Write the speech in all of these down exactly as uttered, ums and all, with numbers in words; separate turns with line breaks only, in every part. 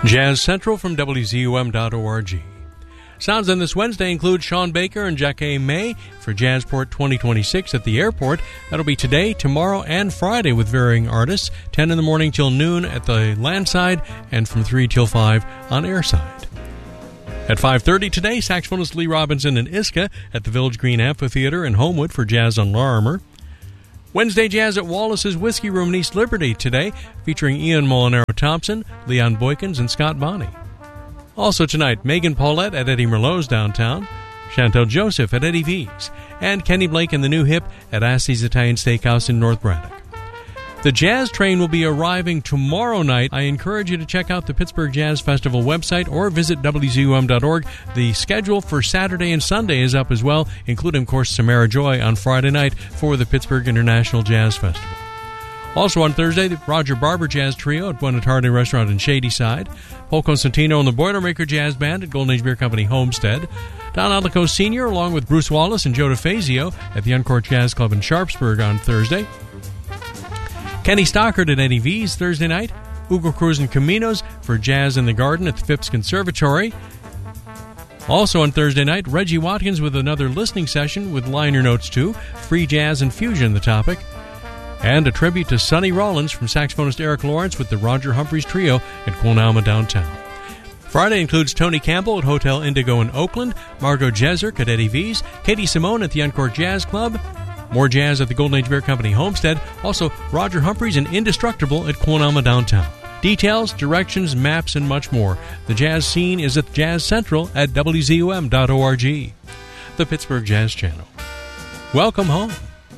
Jazz Central from W Z U M dot org. Sounds on this Wednesday include Sean Baker and Jackie May for Jazzport twenty twenty-six at the airport. That'll be today, tomorrow, and Friday with varying artists, ten in the morning till noon at the landside and from three till five on airside. At five thirty today, saxophonist Lee Robinson and Iska at the Village Green Amphitheater in Homewood for Jazz on Larimer. Wednesday Jazz at Wallace's Whiskey Room in East Liberty today, featuring Ian Molinaro-Thompson, Leon Boykins, and Scott Bonney. Also tonight, Megan Paulette at Eddie Merlot's downtown, Chantel Joseph at Eddie V's, and Kenny Blake and the New Hip at Assie's Italian Steakhouse in North Braddock. The Jazz Train will be arriving tomorrow night. I encourage you to check out the Pittsburgh Jazz Festival website or visit W Z U M dot org. The schedule for Saturday and Sunday is up as well, including, of course, Samara Joy on Friday night for the Pittsburgh International Jazz Festival. Also on Thursday, the Roger Barber Jazz Trio at Buenos Harding Restaurant in Shadyside, Paul Constantino and the Boilermaker Jazz Band at Golden Age Beer Company Homestead, Don Adlico Senior along with Bruce Wallace and Joe DeFazio at the Uncorked Jazz Club in Sharpsburg on Thursday, Kenny Stockard at Eddie V's Thursday night, Hugo Cruz and Caminos for Jazz in the Garden at the Phipps Conservatory. Also on Thursday night, Reggie Watkins with another listening session with liner notes too, free jazz and fusion the topic. And a tribute to Sonny Rollins from saxophonist Eric Lawrence with the Roger Humphreys Trio at Quonalma downtown. Friday includes Tony Campbell at Hotel Indigo in Oakland, Margot Jeserk at Eddie V's, Katie Simone at the Uncorked Jazz Club, more jazz at the Golden Age Beer Company Homestead, also Roger Humphreys and Indestructible at Quonalma downtown. Details, directions, maps, and much more. The jazz scene is at Jazz Central at W Z U M dot org. The Pittsburgh Jazz Channel. Welcome home.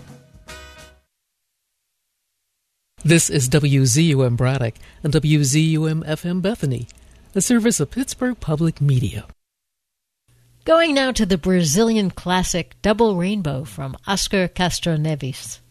This is W Z U M Braddock and W Z U M F M Bethany, a service of Pittsburgh Public Media.
Going now to the Brazilian classic Double Rainbow from Oscar Castro Neves.